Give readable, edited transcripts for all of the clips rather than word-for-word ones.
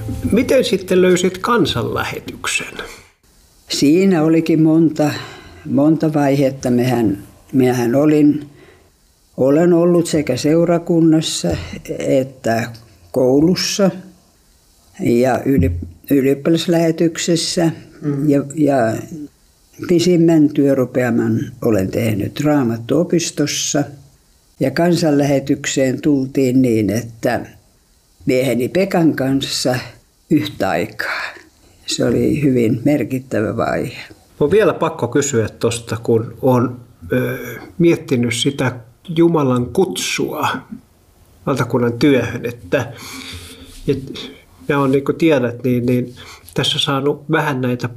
Miten sitten löysit kansanlähetyksen? Siinä olikin monta vaihetta. Mehän olen ollut sekä seurakunnassa että koulussa ja ylioppilaslähetyksessä ja pisimmän työrupeaman olen tehnyt Raamattuopistossa. Ja kansanlähetykseen tultiin niin, että mieheni Pekan kanssa yhtä aikaa. Se oli hyvin merkittävä vaihe. On vielä pakko kysyä tuosta, kun olen miettinyt sitä Jumalan kutsua valtakunnan työhön, että ja on niin kuin tiedät, niin tässä saanut vähän näitä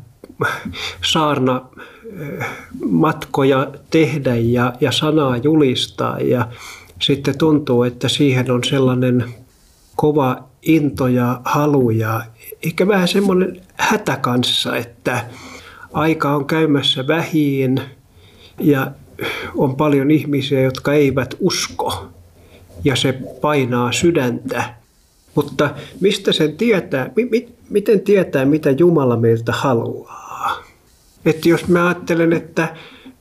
saarnamatkoja tehdä ja sanaa julistaa ja sitten tuntuu, että siihen on sellainen kova into ja halu ja ehkä vähän semmoinen hätä kanssa, että aika on käymässä vähiin ja on paljon ihmisiä, jotka eivät usko ja se painaa sydäntä. Mutta mistä sen tietää, miten tietää, mitä Jumala meiltä haluaa? Että jos mä ajattelen, että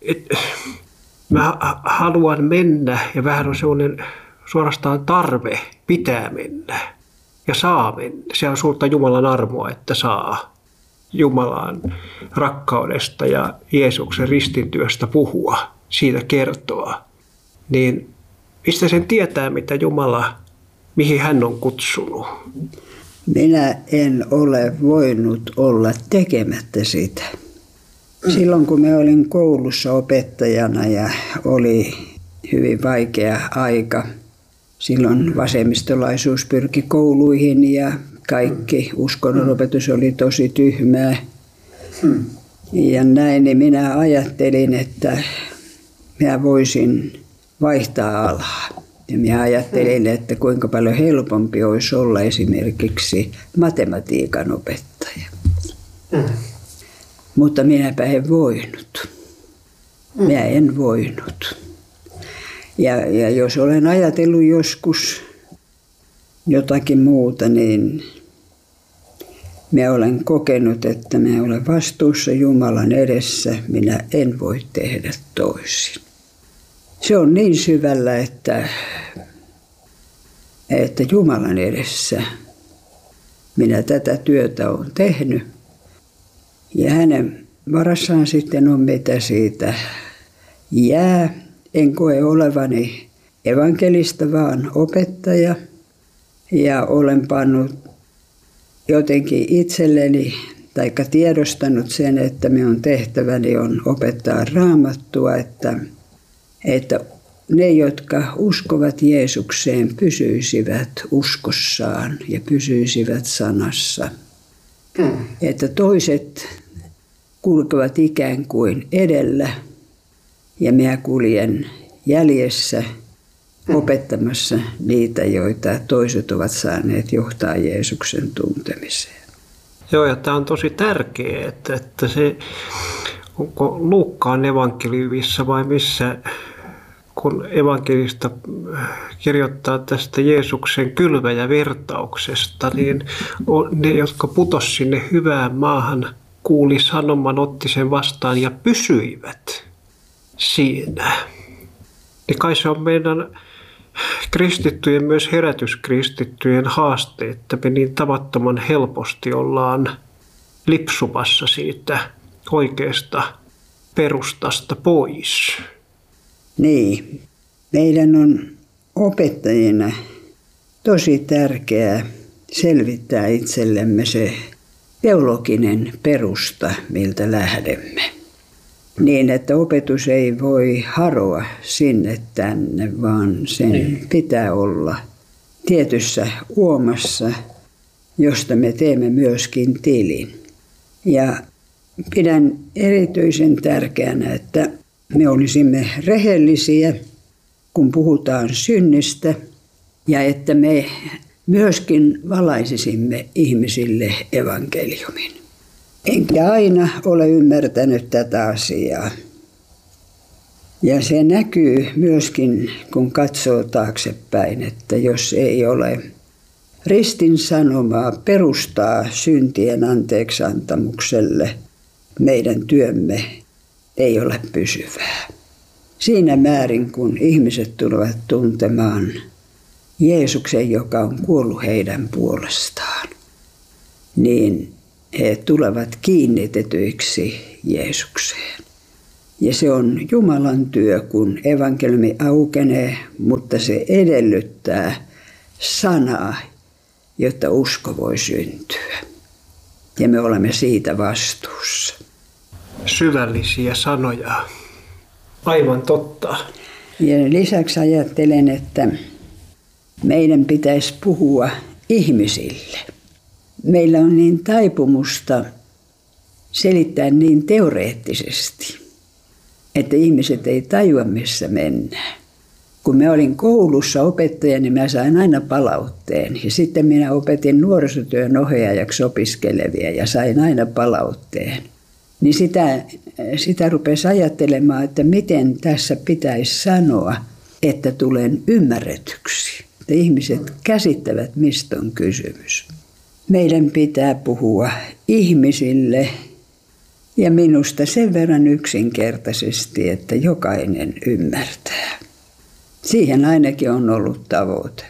mä haluan mennä ja vähän on sellainen suorastaan tarve pitää mennä ja saa mennä. Se on suurta Jumalan armoa, että saa Jumalan rakkaudesta ja Jeesuksen ristintyöstä puhua, siitä kertoa. Niin mistä sen tietää, mitä Jumala, mihin hän on kutsunut? Minä en ole voinut olla tekemättä sitä. Silloin kun mä olin koulussa opettajana ja oli hyvin vaikea aika, silloin vasemmistolaisuus pyrki kouluihin ja kaikki uskonnonopetus oli tosi tyhmää. Ja näin, niin minä ajattelin, että minä voisin vaihtaa alaa. Ja minä ajattelin, että kuinka paljon helpompi olisi olla esimerkiksi matematiikan opettaja. Mutta minäpä en voinut. Minä en voinut. Ja jos olen ajatellut joskus jotakin muuta, niin minä olen kokenut, että minä olen vastuussa Jumalan edessä. Minä en voi tehdä toisin. Se on niin syvällä, että Jumalan edessä minä tätä työtä olen tehnyt. Ja hänen varassaan sitten on mitä siitä jää. En koe olevani evankelista, vaan opettaja. Ja olen pannut jotenkin itselleni, tai tiedostanut sen, että minun tehtäväni on opettaa Raamattua, että ne, jotka uskovat Jeesukseen, pysyisivät uskossaan ja pysyisivät sanassa. Että toiset kulkevat ikään kuin edellä ja minä kuljen jäljessä opettamassa niitä, joita toiset ovat saaneet johtaa Jeesuksen tuntemiseen. Joo, ja tämä on tosi tärkeää, että se, onko Luukkaan evankeliumissa vai missä, kun evankelista kirjoittaa tästä Jeesuksen kylväjävertauksesta, niin ne, jotka putosi sinne hyvään maahan, kuuli sanoman, otti sen vastaan ja pysyivät siinä. Niin kai se on meidän kristittyjen, myös herätyskristittyjen haaste, että me niin tavattoman helposti ollaan lipsumassa siitä oikeasta perustasta pois. Niin, meidän on opettajina tosi tärkeää selvittää itsellemme se teologinen perusta, miltä lähdemme. Niin, että opetus ei voi haroa sinne tänne, vaan sen pitää olla tietyssä uomassa, josta me teemme myöskin tilin. Ja pidän erityisen tärkeänä, että me olisimme rehellisiä, kun puhutaan synnistä, ja että me myöskin valaisisimme ihmisille evankeliumin. Enkä aina ole ymmärtänyt tätä asiaa. Ja se näkyy myöskin, kun katsoo taaksepäin, että jos ei ole ristin sanomaa perustaa syntien anteeksiantamukselle meidän työmme ei ole pysyvää. Siinä määrin, kun ihmiset tulevat tuntemaan Jeesuksen, joka on kuollut heidän puolestaan, niin he tulevat kiinnitetyiksi Jeesukseen. Ja se on Jumalan työ, kun evankeliumi aukenee, mutta se edellyttää sanaa, jotta usko voi syntyä. Ja me olemme siitä vastuussa. Syvällisiä sanoja. Aivan totta. Ja lisäksi ajattelen, että meidän pitäisi puhua ihmisille. Meillä on niin taipumusta selittää niin teoreettisesti, että ihmiset ei tajua, missä mennään. Kun mä olin koulussa opettajana, niin mä sain aina palautteen. Ja sitten minä opetin nuorisotyön ohjaajaksi opiskelevia ja sain aina palautteen. Niin sitä rupesi ajattelemaan, että miten tässä pitäisi sanoa, että tulen ymmärretyksi. Että ihmiset käsittävät, mistä on kysymys. Meidän pitää puhua ihmisille ja minusta sen verran yksinkertaisesti, että jokainen ymmärtää. Siihen ainakin on ollut tavoite.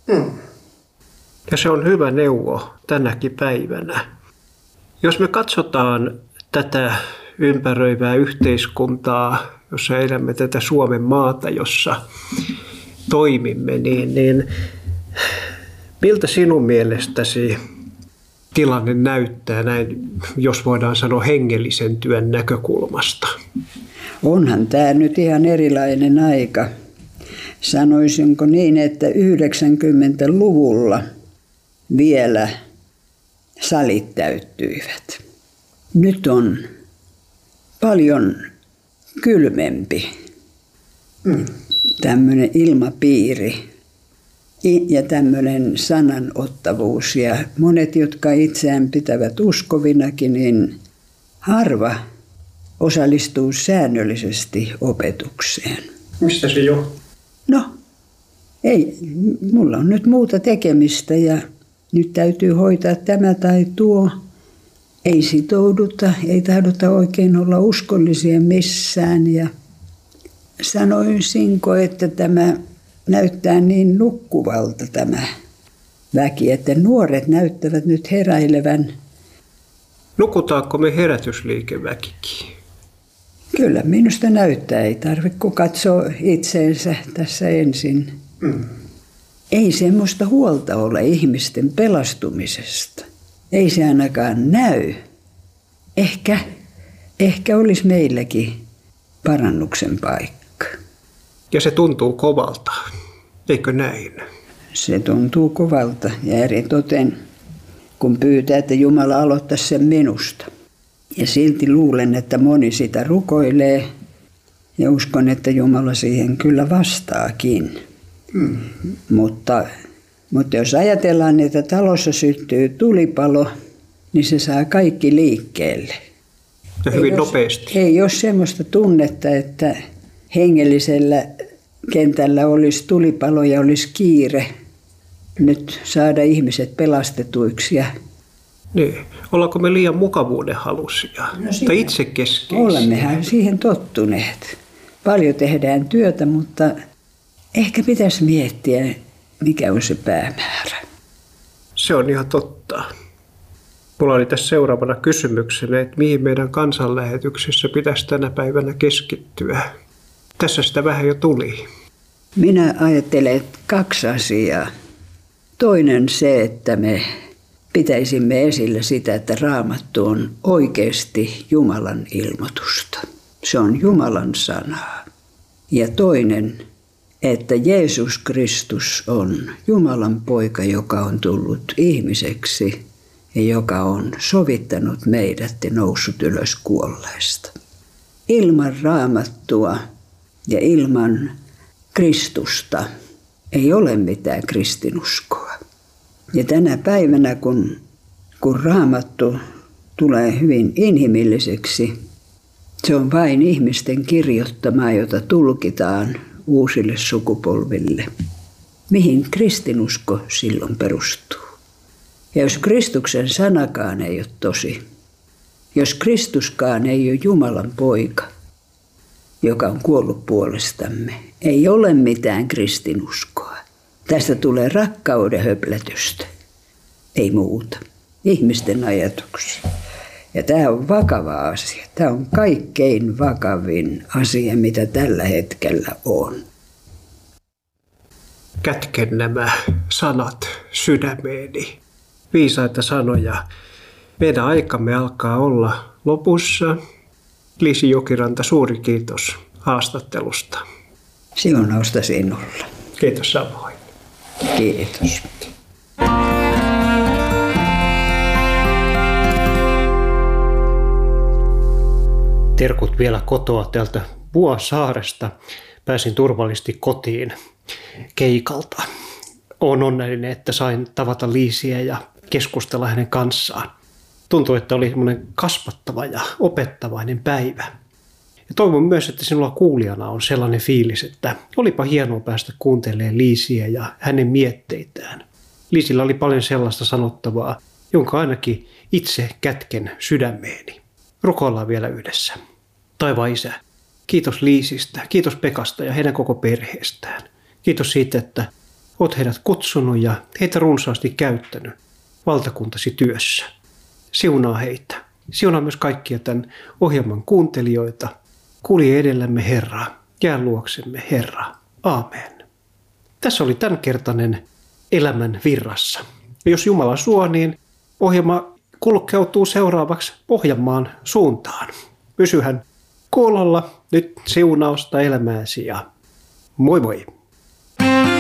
Ja se on hyvä neuvo tänäkin päivänä. Jos me katsotaan tätä ympäröivää yhteiskuntaa, jossa elämme tätä Suomen maata, jossa toimimme, niin miltä sinun mielestäsi tilanne näyttää näin, jos voidaan sanoa hengellisen työn näkökulmasta? Onhan tämä nyt ihan erilainen aika. Sanoisinko niin, että 90-luvulla vielä salit täyttyivät. Nyt on paljon kylmempi tämmöinen ilmapiiri ja tämmöinen sananottavuus. Ja monet, jotka itseään pitävät uskovinakin, niin harva osallistuu säännöllisesti opetukseen. Mistä se johtuu? No, ei. Mulla on nyt muuta tekemistä ja nyt täytyy hoitaa tämä tai tuo. Ei sitouduta, ei tahdota oikein olla uskollisia missään. Ja sanoisinko, että tämä näyttää niin nukkuvalta tämä väki, että nuoret näyttävät nyt heräilevän. Nukutaanko me herätysliikeväkikin? Kyllä minusta näyttää, ei tarvitse kun katsoo itseensä tässä ensin. Ei semmoista huolta ole ihmisten pelastumisesta. Ei se ainakaan näy. Ehkä olisi meilläkin parannuksen paikka. Ja se tuntuu kovalta, eikö näin? Se tuntuu kovalta ja eritoten, kun pyytää, että Jumala aloittaisi sen minusta. Ja silti luulen, että moni sitä rukoilee ja uskon, että Jumala siihen kyllä vastaakin. Mutta jos ajatellaan, että talossa syttyy tulipalo, niin se saa kaikki liikkeelle. Ja hyvin nopeasti. Ei ole semmoista tunnetta, että hengellisellä kentällä olisi tulipalo ja olisi kiire nyt saada ihmiset pelastetuiksi. Niin. Ollaanko me liian mukavuuden halusia tai itsekeskeisiä? Olemmehan siihen tottuneet. Paljon tehdään työtä, mutta ehkä pitäisi miettiä, mikä on se päämäärä. Se on ihan totta. Mulla oli tässä seuraavana kysymyksenä, että mihin meidän kansanlähetyksessä pitäisi tänä päivänä keskittyä. Tässä sitä vähän jo tuli. Minä ajattelen, että 2 asiaa. Toinen se, että me pitäisimme esillä sitä, että Raamattu on oikeasti Jumalan ilmoitusta. Se on Jumalan sanaa. Ja toinen, että Jeesus Kristus on Jumalan poika, joka on tullut ihmiseksi ja joka on sovittanut meidät ja noussut ylös kuolleista. Ilman Raamattua ja ilman Kristusta ei ole mitään kristinuskoa. Ja tänä päivänä, kun Raamattu tulee hyvin inhimilliseksi, se on vain ihmisten kirjoittamaa, jota tulkitaan uusille sukupolville. Mihin kristinusko silloin perustuu? Ja jos Kristuksen sanakaan ei ole tosi, jos Kristuskaan ei ole Jumalan poika, joka on kuollut puolestamme, ei ole mitään kristinuskoa. Tästä tulee rakkauden höplätystä, ei muuta. Ihmisten ajatuksia. Ja tämä on vakava asia. Tämä on kaikkein vakavin asia, mitä tällä hetkellä on. Kätken nämä sanat sydämeeni. Viisaita sanoja. Meidän aikamme alkaa olla lopussa. Liisi Jokiranta, suuri kiitos haastattelusta. Siunausta sinulla. Kiitos samoin. Kiitos. Terkut vielä kotoa täältä Vuosaaresta. Pääsin turvallisesti kotiin keikalta. Olen onnellinen, että sain tavata Liisiä ja keskustella hänen kanssaan. Tuntui, että oli semmoinen kasvattava ja opettavainen päivä. Ja toivon myös, että sinulla kuulijana on sellainen fiilis, että olipa hienoa päästä kuuntelemaan Liisiä ja hänen mietteitään. Liisillä oli paljon sellaista sanottavaa, jonka ainakin itse kätken sydämeeni. Rukoillaan vielä yhdessä. Taivaan Isä, kiitos Liisistä, kiitos Pekasta ja heidän koko perheestään. Kiitos siitä, että olet heidät kutsunut ja heitä runsaasti käyttänyt valtakuntasi työssä. Siunaa heitä. Siunaa myös kaikkia tämän ohjelman kuuntelijoita. Kulje edellämme Herra, jää luoksemme Herra. Aamen. Tässä oli tämänkertainen Elämän virrassa. Ja jos Jumala suo, niin ohjelma kulkeutuu seuraavaksi Pohjanmaan suuntaan. Pysyhän kuulolla nyt siunausta elämääsi ja moi moi!